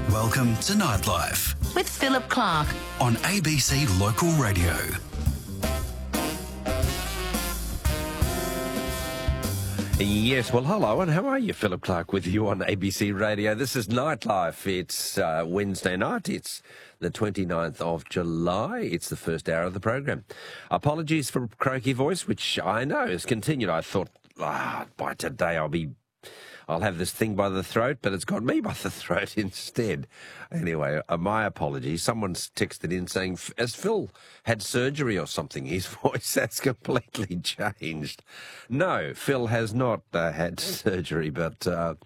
Welcome to Nightlife with Philip Clark on ABC Local Radio. Yes, well, hello, and how are you? Philip Clark with you on ABC Radio. This is Nightlife. It's Wednesday night. It's the 29th of July. It's the first hour of the program. Apologies for croaky voice, which I know has continued. I thought, by today I'll have this thing by the throat, but it's got me by the throat instead. Anyway, my apologies. Someone's texted in saying, has Phil had surgery or something? His voice has completely changed. No, Phil has not had surgery, but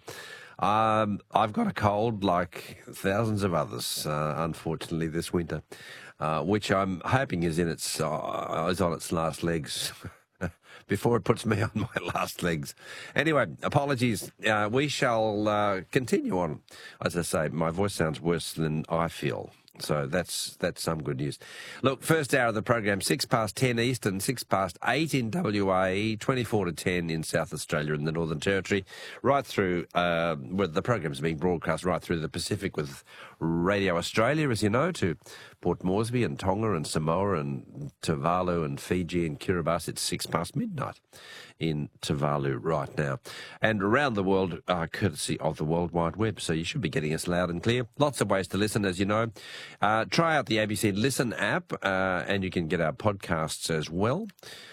I've got a cold like thousands of others, unfortunately, this winter, which I'm hoping is is on its last legs. Before it puts me on my last legs. Anyway, apologies. We shall continue on. As I say, my voice sounds worse than I feel. So that's some good news. Look, first hour of the program, 10:06 Eastern, 8:06 in WA, 24 to 10 in South Australia and the Northern Territory, right through, where the program's being broadcast right through the Pacific with Radio Australia, as you know, to Port Moresby and Tonga and Samoa and Tuvalu and Fiji and Kiribati. It's 6 past midnight in Tuvalu right now. And around the world, courtesy of the World Wide Web. So you should be getting us loud and clear. Lots of ways to listen, as you know. Try out the ABC Listen app, and you can get our podcasts as well.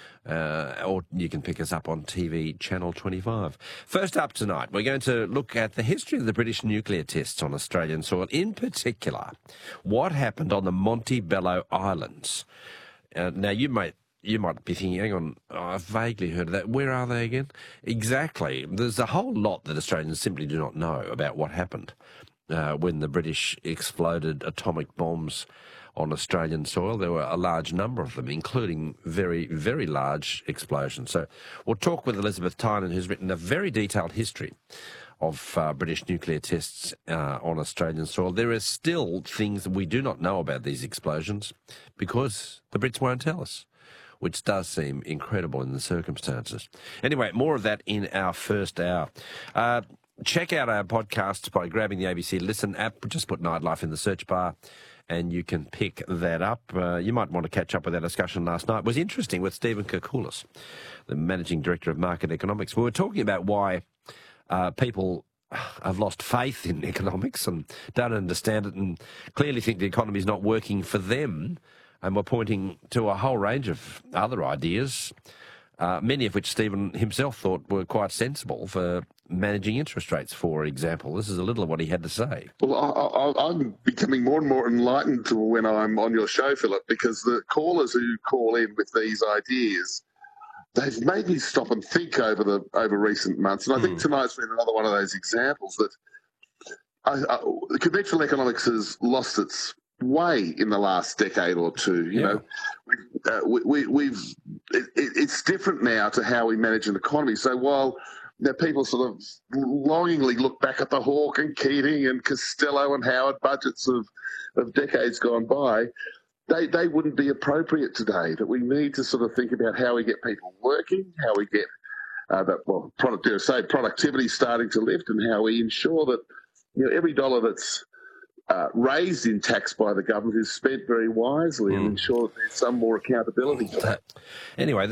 Or you can pick us up on TV Channel 25. First up tonight, we're going to look at the history of the British nuclear tests on Australian soil. In particular, what happened on the Montebello Islands. Now, you might be thinking, hang on, I've vaguely heard of that. Where are they again? Exactly. There's a whole lot that Australians simply do not know about what happened when the British exploded atomic bombs on Australian soil. There were a large number of them, including very, very large explosions. So we'll talk with Elizabeth Tynan, who's written a very detailed history of British nuclear tests on Australian soil. There are still things that we do not know about these explosions because the Brits won't tell us, which does seem incredible in the circumstances. Anyway, more of that in our first hour. Check out our podcasts by grabbing the ABC Listen app. Just put Nightlife in the search bar and you can pick that up. You might want to catch up with our discussion last night. It was interesting with Stephen Koukoulas, the Managing Director of Market Economics. We were talking about why people have lost faith in economics and don't understand it and clearly think the economy is not working for them. And we're pointing to a whole range of other ideas, many of which Stephen himself thought were quite sensible for managing interest rates, for example. This is a little of what he had to say. Well, I'm becoming more and more enlightened when I'm on your show, Philip, because the callers who call in with these ideas, they've made me stop and think over recent months. And I think tonight's been another one of those examples that conventional economics has lost its way in the last decade or two. You know, it's different now to how we manage an economy. So while people sort of longingly look back at the Hawke and Keating and Costello and Howard budgets of decades gone by, they wouldn't be appropriate today. That we need to sort of think about how we get people working, how we get productivity starting to lift, and how we ensure that every dollar that's raised in tax by the government is spent very wisely and ensure that there's some more accountability for that. Anyway,